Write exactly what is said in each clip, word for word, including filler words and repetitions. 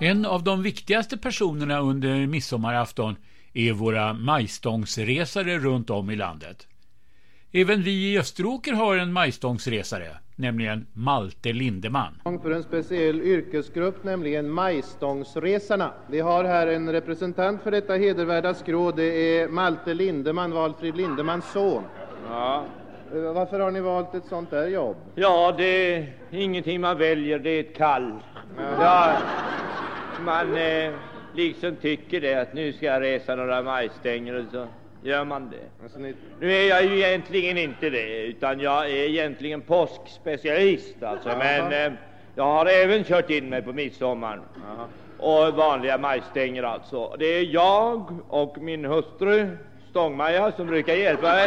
En av de viktigaste personerna under midsommarafton är våra majstångsresare runt om i landet. Även vi i Österåker har en majstångsresare, nämligen Malte Lindeman. För en speciell yrkesgrupp, nämligen majstångsresarna. Vi har här en representant för detta hedervärda skrå, det är Malte Lindeman, Valfrid Lindemans son. Ja. Varför har ni valt ett sånt där jobb? Ja, det är ingenting man väljer, det är ett kall. Ja, man eh, liksom tycker det, att nu ska jag resa några majstänger och så gör man det. Alltså, ni... Nu är jag ju egentligen inte det, utan jag är egentligen påskspecialist alltså. Aha. Men eh, jag har även kört in mig på midsommar. Aha. Och vanliga majstänger alltså. Det är jag och min hustru Stångmaja som brukar hjälpa mig.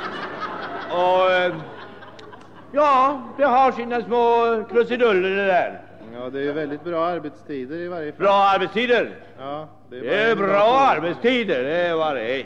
Och eh, ja, det har sina små krusiduller det där. Ja, det är ju väldigt bra arbetstider i varje fall. Bra arbetstider? Ja, det är, det är bra arbetstider, det är vad det är. Ja.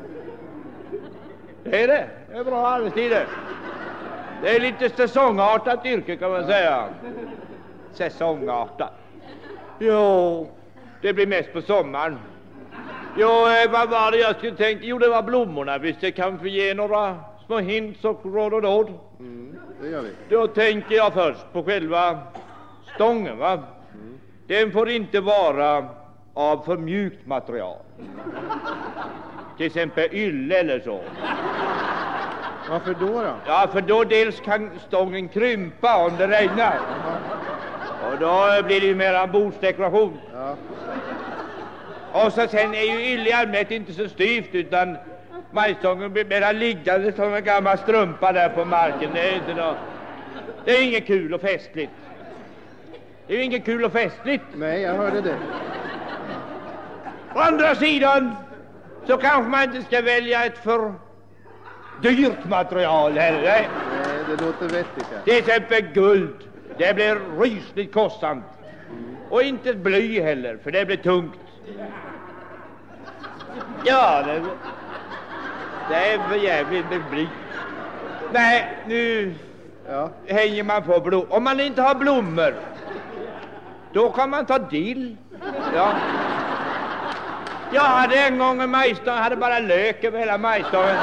Det är det, det är bra arbetstider. Det är lite säsongartat yrke kan man säga. Säsongartat. Jo, det blir mest på sommaren. Jo, vad var det jag skulle tänka? Jo, det var blommorna. Visst, det kan få ge några små hints och råd och råd. Mm, det gör vi. Då tänker jag först på själva stången, va? Mm. Den får inte vara av för mjukt material. Till exempel ylle eller så. Varför då då? Ja, för då dels kan stången krympa om det regnar. Och då blir det ju mer en bordsdekoration. Ja. Och så sen är ju ylle i allmänhet inte så styvt, utan majstången blir mera liggande som en gammal strumpa där på marken. Det är inte något. Det är inget kul och festligt. Det är ju inget kul och festligt. Nej, jag hörde det. Å andra sidan så kanske man inte ska välja ett för dyrt material heller. Nej, det låter vettigt. Ja. Till exempel guld. Det blir rysligt kostsamt. Mm. Och inte bly heller, för det blir tungt. Ja, det, det är för jävligt med bly. Nej, nu ja. hänger man på blom. Om man inte har blommor, då kan man ta dill. Ja. Jag hade en gång en majstång, hade bara lök över hela majstången.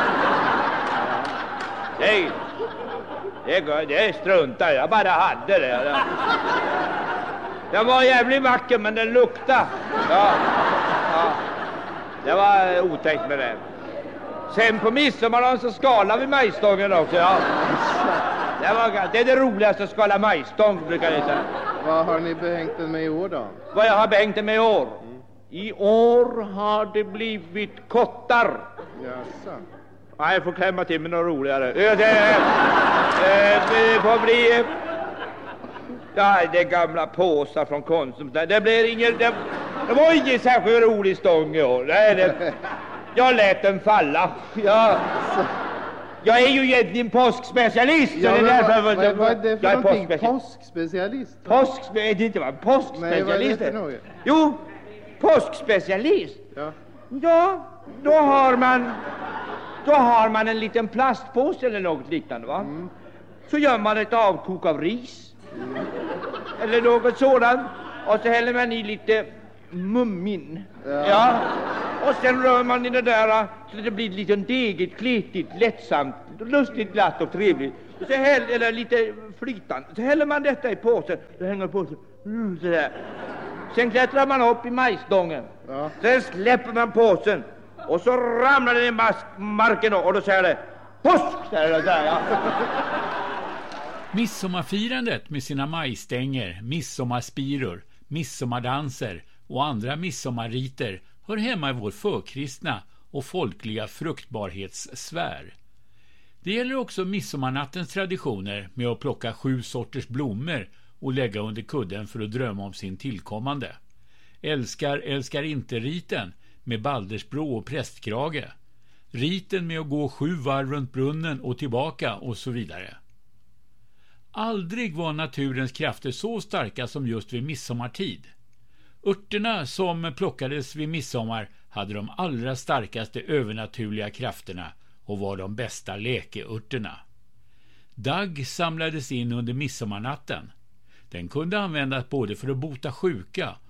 Nej, det, det struntar jag bara hade det. Den var jävligt vacker, men den luktade. Ja. Ja. Det var otäckt med det. Sen på midsommardagen så skalade vi majstången också. Ja. Det, var, det är det roligaste att skala majstång, brukar jag säga. Vad har ni behängt den med i år då? Vad jag har behängt den med i år? Mm. I år har det blivit kottar. Jaså. Nej, jag får klämma till med något roligare. Det, det, det får bli... Ja, det gamla påsar från Konsum. Det blir ingen... Det, det var ingen särskilt rolig stång i år. Nej, det, jag lät den falla. Jag, jag är ju egentligen påskspecialist. Ja, det är därför, vad, vad, vad är det för jag är någonting? Påskspecialist? Påsk, är det inte vad? Påskspecialist? Nej, vad är det för något? Jo, påskspecialist. Ja. Ja, då har man... Då har man en liten plastpåse eller något liknande, va? Mm. Så gör man ett avkok av ris. Mm. Eller något sådant. Och så häller man i lite mummin. Ja. Ja. Och sen rör man i det där så det blir lite degigt, kletigt, lättsamt, lustigt, glatt och trevligt. Och så häller, eller lite flytande. Så häller man detta i påsen. Det hänger på sig. Mm, sådär. Sen klättrar man upp i majstången. Ja. Sen släpper man påsen. Och så ramlar den i mas- marken och då säger det påsk! Säger det där, ja. Midsommarfirandet med sina majstänger, midsommarspiror, midsommardanser och andra midsommarriter hör hemma i vår förkristna och folkliga fruktbarhetssfär. Det gäller också midsommarnattens traditioner med att plocka sju sorters blommor och lägga under kudden för att drömma om sin tillkommande. Älskar, älskar inte riten med baldersbrå och prästkrage. Riten med att gå sju varv runt brunnen och tillbaka och så vidare. Aldrig var naturens krafter så starka som just vid midsommartid. Örterna som plockades vid midsommar hade de allra starkaste övernaturliga krafterna och var de bästa läkeörterna. Dagg samlades in under midsommarnatten. Den kunde användas både för att bota sjuka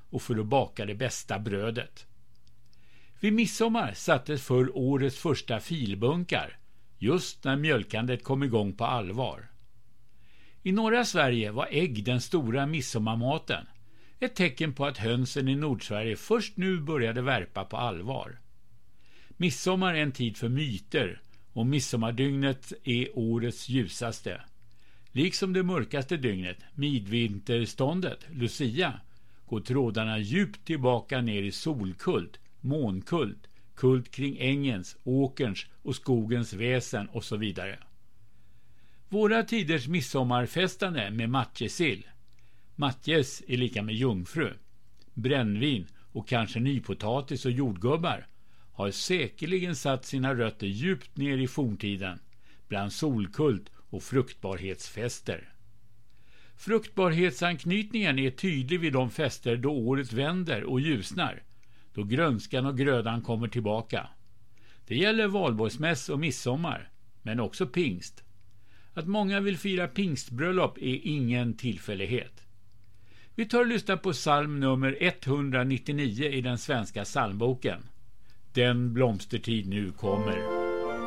och för att baka det bästa brödet. Vid midsommar sattes för årets första filbunkar, just när mjölkandet kom igång på allvar. I norra Sverige var ägg den stora midsommarmaten, ett tecken på att hönsen i Nordsverige först nu började värpa på allvar. Midsommar är en tid för myter och midsommardygnet är årets ljusaste. Liksom det mörkaste dygnet, midvinterståndet, Lucia, går trådarna djupt tillbaka ner i solkult, månkult, kult kring ängens, åkerns och skogens väsen och så vidare. Våra tiders midsommarfestande med matjessill, matjes är lika med jungfru, brännvin och kanske nypotatis och jordgubbar har säkerligen satt sina rötter djupt ner i forntiden, bland solkult och fruktbarhetsfester. Fruktbarhetsanknytningen är tydlig vid de fester då året vänder och ljusnar, då grönskan och grödan kommer tillbaka. Det gäller valborgsmäss och midsommar, men också pingst. Att många vill fira pingstbröllop är ingen tillfällighet. Vi tar och lyssnar på psalm nummer etthundranittionio i den svenska psalmboken. Den blomstertid nu kommer.